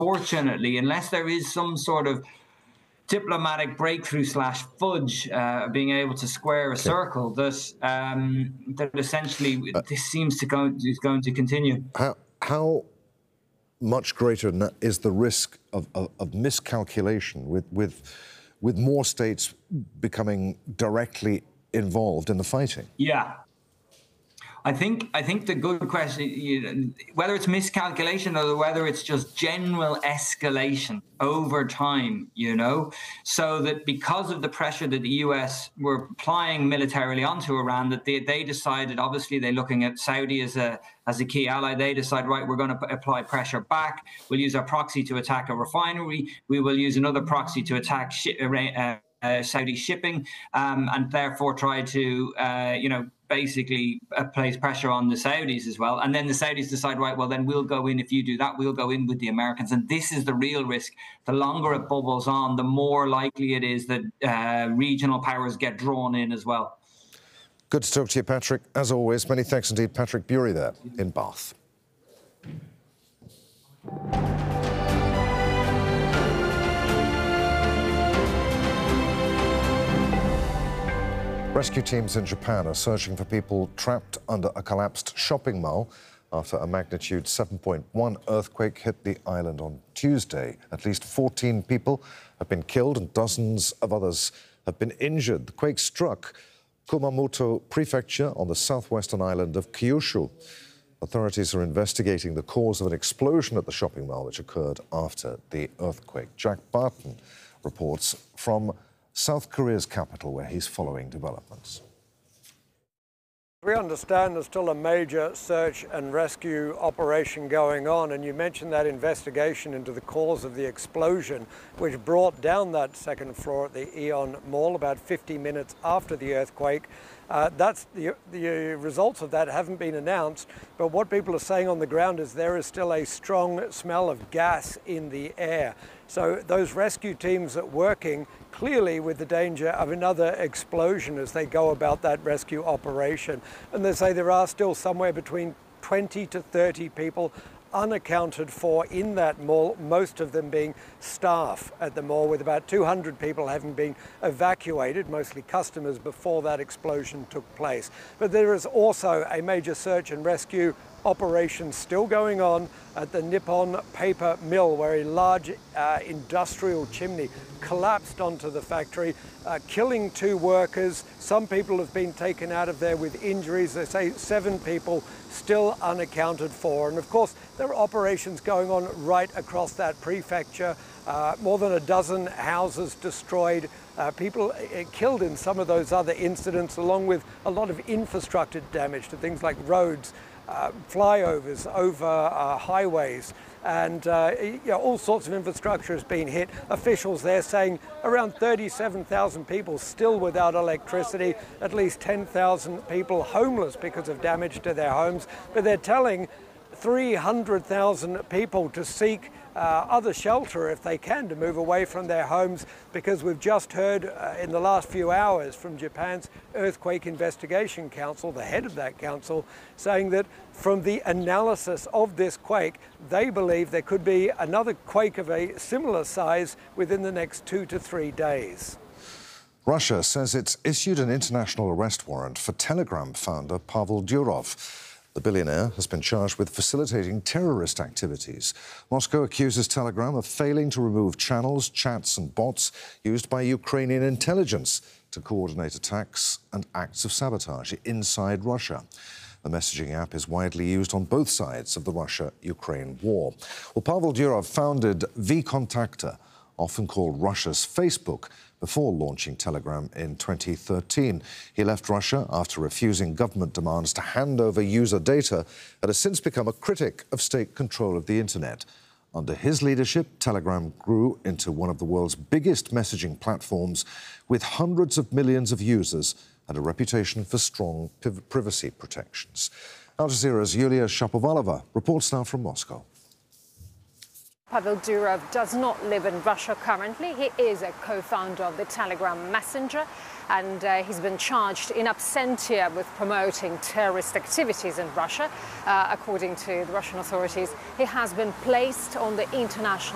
unfortunately, unless there is some sort of diplomatic breakthrough / fudge, being able to square a circle, that essentially this seems to is going to continue. How much greater is the risk of miscalculation with more states becoming directly involved in the fighting? Yeah. I think the good question, whether it's miscalculation or whether it's just general escalation over time, so that because of the pressure that the US were applying militarily onto Iran, that they decided, obviously they're looking at Saudi as a key ally, they decide, right, we're going to apply pressure back. We'll use our proxy to attack a refinery. We will use another proxy to attack Saudi shipping, and therefore try to, basically place pressure on the Saudis as well. And then the Saudis decide, right, well, then we'll go in. If you do that, we'll go in with the Americans. And this is the real risk. The longer it bubbles on, the more likely it is that regional powers get drawn in as well. Good to talk to you, Patrick. As always, many thanks indeed. Patrick Bury there in Bath. Rescue teams in Japan are searching for people trapped under a collapsed shopping mall after a magnitude 7.1 earthquake hit the island on Tuesday. At least 14 people have been killed and dozens of others have been injured. The quake struck Kumamoto Prefecture on the southwestern island of Kyushu. Authorities are investigating the cause of an explosion at the shopping mall which occurred after the earthquake. Jack Barton reports from South Korea's capital, where he's following developments. We understand there's still a major search and rescue operation going on, and you mentioned that investigation into the cause of the explosion, which brought down that second floor at the Aeon Mall about 50 minutes after the earthquake. That's the results of that haven't been announced, but what people are saying on the ground is there is still a strong smell of gas in the air. So those rescue teams are working clearly with the danger of another explosion as they go about that rescue operation. And they say there are still somewhere between 20 to 30 people unaccounted for in that mall, most of them being staff at the mall, with about 200 people having been evacuated, mostly customers, before that explosion took place. But there is also a major search and rescue operation still going on at the Nippon Paper Mill, where a large industrial chimney collapsed onto the factory, killing 2 workers. Some people have been taken out of there with injuries. They say 7 people still unaccounted for. And of course, there are operations going on right across that prefecture. More than a dozen houses destroyed, people killed in some of those other incidents, along with a lot of infrastructure damage to things like roads, flyovers over highways, and all sorts of infrastructure has been hit. Officials there saying around 37,000 people still without electricity, at least 10,000 people homeless because of damage to their homes, but they're telling 300,000 people to seek other shelter if they can, to move away from their homes, because we've just heard in the last few hours from Japan's Earthquake Investigation Council, the head of that council, saying that from the analysis of this quake, they believe there could be another quake of a similar size within the next 2 to 3 days. Russia says it's issued an international arrest warrant for Telegram founder Pavel Durov. The billionaire has been charged with facilitating terrorist activities. Moscow accuses Telegram of failing to remove channels, chats and bots used by Ukrainian intelligence to coordinate attacks and acts of sabotage inside Russia. The messaging app is widely used on both sides of the Russia-Ukraine war. Well, Pavel Durov founded VKontakte, often called Russia's Facebook, before launching Telegram in 2013. He left Russia after refusing government demands to hand over user data and has since become a critic of state control of the internet. Under his leadership, Telegram grew into one of the world's biggest messaging platforms with hundreds of millions of users and a reputation for strong privacy protections. Al Jazeera's Yulia Shapovalova reports now from Moscow. Pavel Durov does not live in Russia currently. He is a co-founder of the Telegram Messenger, and he's been charged in absentia with promoting terrorist activities in Russia. According to the Russian authorities, he has been placed on the international